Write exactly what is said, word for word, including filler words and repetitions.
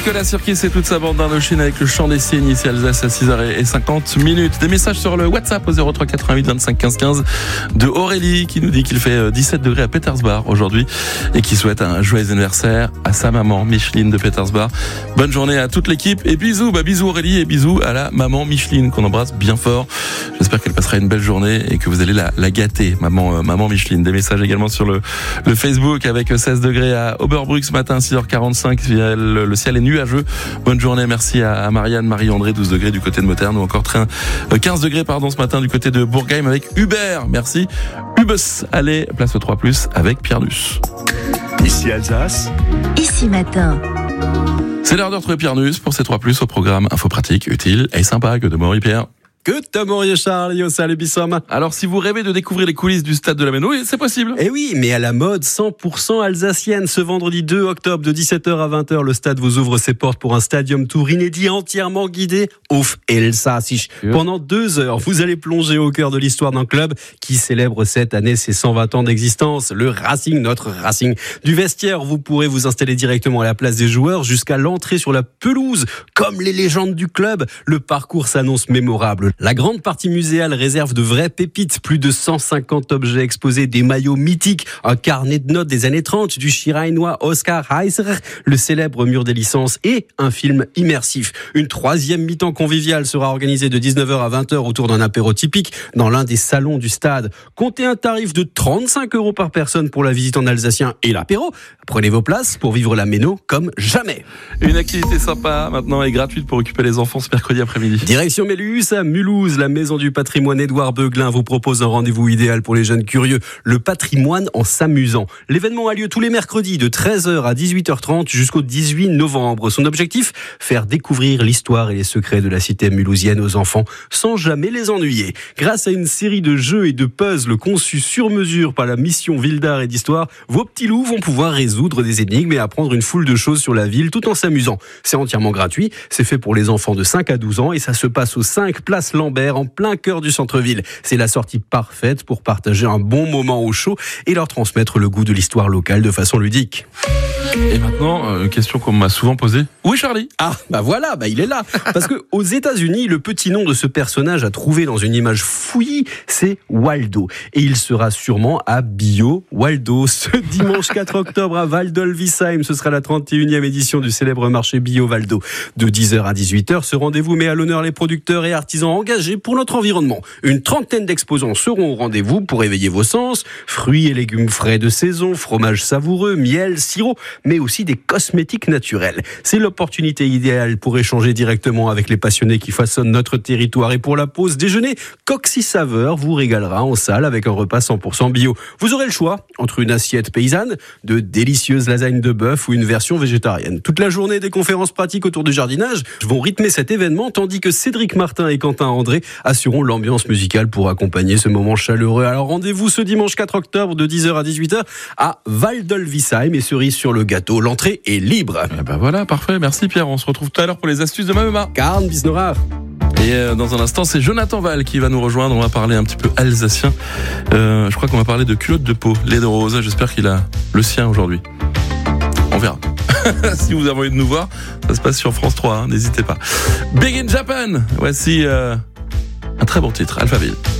Nicolas Sirkis et toute sa bande d'Indochine avec le chant des signes ici à Alsace à six heures cinquante minutes. Des messages sur le WhatsApp au zéro trois quatre-vingt-huit vingt-cinq quinze quinze de Aurélie qui nous dit qu'il fait dix-sept degrés à Petersburg aujourd'hui et qui souhaite un joyeux anniversaire à sa maman Micheline de Petersburg. Bonne journée à toute l'équipe et bisous, bah bisous Aurélie et bisous à la maman Micheline qu'on embrasse bien fort. J'espère qu'elle passera une belle journée et que vous allez la, la gâter, maman, euh, maman Micheline. Des messages également sur le, le Facebook avec seize degrés à Oberbruck ce matin, six heures quarante-cinq. Le, le ciel est nuageux. Bonne journée, merci à, à Marianne, Marie-André, douze degrés du côté de Moterne ou encore train, euh, quinze degrés pardon ce matin du côté de Bourgheim avec Hubert. Merci. Ubus, allez, place au trois plus avec Pierre Nuss. Ici Alsace. Ici matin. C'est l'heure de retrouver Pierre Nuss pour ces trois plus au programme info pratique, utile et sympa. Que de Maurice Pierre. Que t'amouriez Charlie, au salut Bissom. Alors si vous rêvez de découvrir les coulisses du stade de la Méno, c'est possible. Eh oui, mais à la mode cent pour cent alsacienne. Ce vendredi deux octobre de dix-sept heures à vingt heures, le stade vous ouvre ses portes pour un stadium tour inédit entièrement guidé auf Elsassisch. Pendant deux heures, vous allez plonger au cœur de l'histoire d'un club qui célèbre cette année ses cent vingt ans d'existence. Le Racing, notre Racing. Du vestiaire, vous pourrez vous installer directement à la place des joueurs jusqu'à l'entrée sur la pelouse. Comme les légendes du club, le parcours s'annonce mémorable. La grande partie muséale réserve de vraies pépites. Plus de cent cinquante objets exposés, des maillots mythiques, un carnet de notes des années trente, du Schirrheinois Oskar Heiser, le célèbre mur des licences et un film immersif. Une troisième mi-temps conviviale sera organisée de dix-neuf heures à vingt heures autour d'un apéro typique dans l'un des salons du stade. Comptez un tarif de trente-cinq euros par personne pour la visite en alsacien et l'apéro. Prenez vos places pour vivre la Méno comme jamais. Une activité sympa maintenant et gratuite pour occuper les enfants ce mercredi après-midi. Direction Mélus à Mulhouse, la maison du patrimoine Édouard Beuglin vous propose un rendez-vous idéal pour les jeunes curieux. Le patrimoine en s'amusant. L'événement a lieu tous les mercredis de treize heures à dix-huit heures trente jusqu'au dix-huit novembre. Son objectif, faire découvrir l'histoire et les secrets de la cité mulhousienne aux enfants sans jamais les ennuyer. Grâce à une série de jeux et de puzzles conçus sur mesure par la mission Ville d'Art et d'Histoire, vos petits loups vont pouvoir résoudre des énigmes et apprendre une foule de choses sur la ville tout en s'amusant. C'est entièrement gratuit, c'est fait pour les enfants de cinq à douze ans et ça se passe aux cinq place Lambert en plein cœur du centre-ville. C'est la sortie parfaite pour partager un bon moment au chaud et leur transmettre le goût de l'histoire locale de façon ludique. Et maintenant, euh, question qu'on m'a souvent posée. Où est Charlie ? Ah, bah voilà, bah il est là. Parce que aux États-Unis, le petit nom de ce personnage à trouver dans une image fouillie, c'est Waldo. Et il sera sûrement à Bio Waldo ce dimanche quatre octobre à Waldolvisheim. Ce sera la trente et unième édition du célèbre marché Bio Waldo. De dix heures à dix-huit heures, ce rendez-vous met à l'honneur les producteurs et artisans engagés pour notre environnement. Une trentaine d'exposants seront au rendez-vous pour éveiller vos sens. Fruits et légumes frais de saison, fromage savoureux, miel, sirop, mais aussi des cosmétiques naturels. C'est l'opportunité idéale pour échanger directement avec les passionnés qui façonnent notre territoire. Et pour la pause déjeuner, Coxy Saveur vous régalera en salle avec un repas cent pour cent bio. Vous aurez le choix entre une assiette paysanne, de délicieuses lasagnes de bœuf ou une version végétarienne. Toute la journée, des conférences pratiques autour du jardinage vont rythmer cet événement, tandis que Cédric Martin et Quentin André assureront l'ambiance musicale pour accompagner ce moment chaleureux. Alors rendez-vous ce dimanche quatre octobre de dix heures à dix-huit heures à Waldolvisheim et cerise sur le gâteau. L'entrée est libre. Eh ben voilà, parfait. Merci Pierre. On se retrouve tout à l'heure pour les astuces de Mamema. Karn Bisnora. Et euh, dans un instant, c'est Jonathan Val qui va nous rejoindre. On va parler un petit peu alsacien. Euh, je crois qu'on va parler de culotte de peau, lait de rose. J'espère qu'il a le sien aujourd'hui. On verra. Si vous avez envie de nous voir, ça se passe sur France trois. Hein, n'hésitez pas. Big in Japan. Voici euh, un très bon titre, Alphaville.